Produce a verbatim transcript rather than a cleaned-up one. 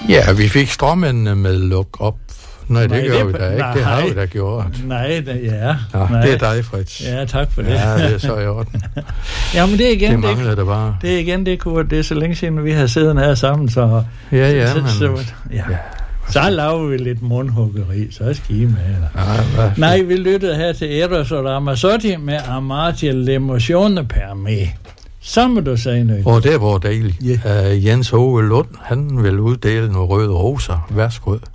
Ja, vi fik stråmændene med luk op. Nej, Nej, det gør det, vi da ikke. nej, Det har vi da gjort. Nej, det, ja. Ja, nej. det er dig, Fritz. Ja, tak for det. Ja, det er så i orden. Jamen, det er igen... Det mangler det, det bare. Det er igen det, Kurt. Det er så længe siden, vi har siddet her sammen, så... Ja, ja, så, men... Så, ja. ja. Så laver vi lidt mundhuggeri, så skal I med. Ja, nej, vi lyttede her til Eros og Ramazzotti med Amartya l'emozione per me. Så må du sige noget. Og det var dejligt. Yeah. Uh, Jens Hove Lund, han vil uddele nogle røde roser. Værsgo.